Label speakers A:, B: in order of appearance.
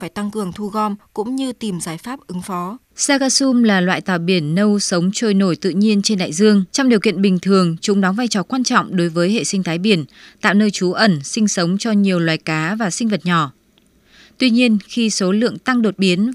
A: phải tăng cường thu gom cũng như tìm giải pháp ứng phó.
B: Sargassum là loại tảo biển nâu sống trôi nổi tự nhiên trên đại dương. Trong điều kiện bình thường, chúng đóng vai trò quan trọng đối với hệ sinh thái biển, tạo nơi trú ẩn, sinh sống cho nhiều loài cá và sinh vật nhỏ. Tuy nhiên, khi số lượng tăng đột biến